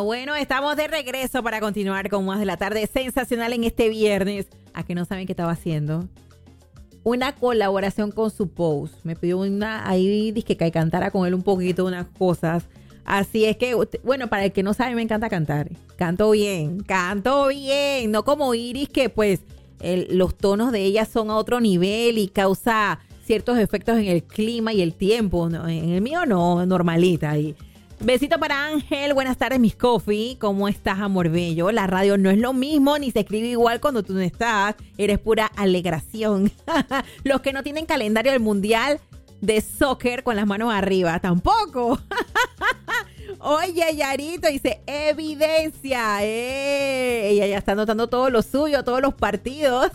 Bueno, estamos de regreso para continuar con más de la tarde sensacional en este viernes. ¿A que no saben qué estaba haciendo? Una colaboración con su post. Me pidió ahí dije que cantara con él un poquito unas cosas. Así es que, bueno, para el que no sabe, me encanta cantar. Canto bien. No como Iris, que pues los tonos de ella son a otro nivel y causa ciertos efectos en el clima y el tiempo. No, en el mío no, normalita ahí. Besito para Ángel, buenas tardes, Miss Coffee. ¿Cómo estás, amor bello? La radio no es lo mismo, ni se escribe igual cuando tú no estás. Eres pura alegración. Los que no tienen calendario del mundial de soccer con las manos arriba, tampoco. Oye, Yarito dice, evidencia. Ella ya está anotando todo lo suyo, todos los partidos.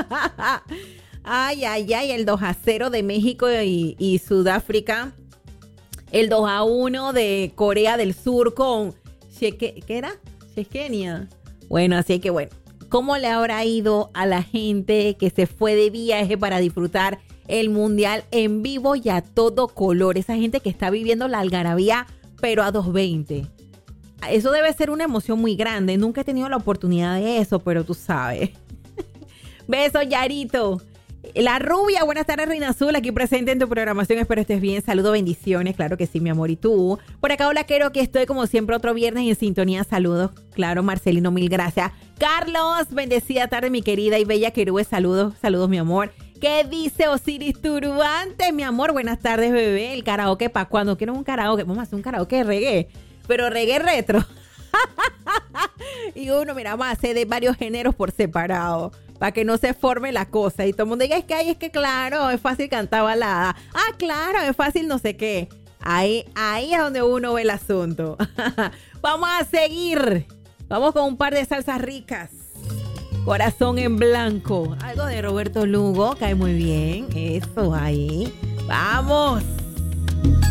Ay, el 2-0 de México y Sudáfrica. El 2-1 de Corea del Sur con ¿qué era? Chechenia. Bueno, así que bueno, ¿cómo le habrá ido a la gente que se fue de viaje para disfrutar el mundial en vivo y a todo color? Esa gente que está viviendo la algarabía, pero a 220. Eso debe ser una emoción muy grande. Nunca he tenido la oportunidad de eso, pero tú sabes. Beso, Yarito. La rubia, buenas tardes, Reina Azul, aquí presente en tu programación, espero estés bien, saludos, bendiciones, claro que sí, mi amor, y tú. Por acá, hola, quiero que estoy como siempre otro viernes en sintonía, saludos, claro, Marcelino, mil gracias. Carlos, bendecida tarde, mi querida y bella Querube, saludos, mi amor. ¿Qué dice Osiris Turbante, mi amor? Buenas tardes, bebé, el karaoke, ¿para cuándo? Quiero un karaoke, vamos a hacer un karaoke de reggae, pero reggae retro. Y uno, mira, vamos a hacer de varios géneros por separado, para que no se forme la cosa. Y todo el mundo diga, es que claro, es fácil cantar balada. Ah, claro, es fácil no sé qué. Ahí es donde uno ve el asunto. Vamos a seguir. Vamos con un par de salsas ricas. Corazón en blanco. Algo de Roberto Lugo, cae muy bien. Eso, ahí. ¡Vamos!